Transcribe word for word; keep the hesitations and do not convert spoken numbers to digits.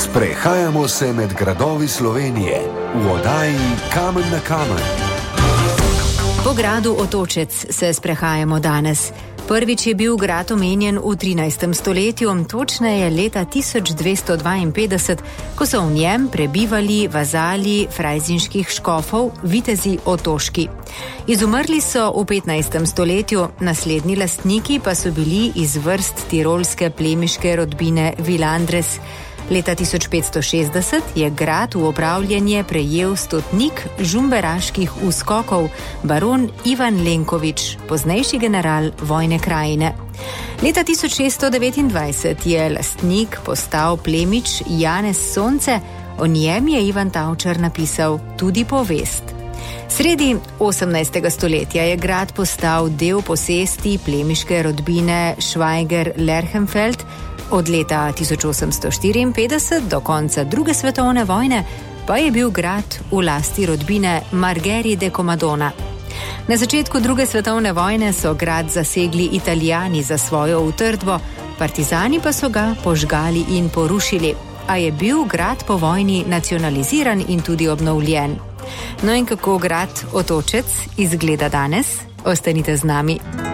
Sprehajamo se med gradovi Slovenije v oddaji Kamen na kamen. Po gradu Otočec se sprehajamo danes. Prvič je bil grad omenjen v trinajstem stoletju, točneje leta tisoč dvesto dvainpetdeset, ko so v njem prebivali vazali frajzinških škofov, vitezi otoški. Izumrli so v petnajstem stoletju, naslednji lastniki pa so bili iz vrst tirolske plemiške rodbine Vilandres. Leta tisoč petsto šestdeset je grad v upravljanje prejel stotnik žumberaških uskokov, baron Ivan Lenkovič, poznejši general vojne krajine. Leta tisoč šeststo devetindvajset je lastnik postal plemič Janez Sonce, o njem je Ivan Tavčar napisal tudi povest. Sredi osemnajstega stoletja je grad postal del posesti plemiške rodbine Schweiger-Lerchenfeld. Od leta tisoč osemsto štiriinpetdeset do konca druge svetovne vojne pa je bil grad v lasti rodbine Margheri de Comadona. Na začetku druge svetovne vojne so grad zasegli Italijani za svojo utrdbo, partizani pa so ga požgali in porušili, a je bil grad po vojni nacionaliziran in tudi obnovljen. No in kako grad Otočec izgleda danes? Ostanite z nami.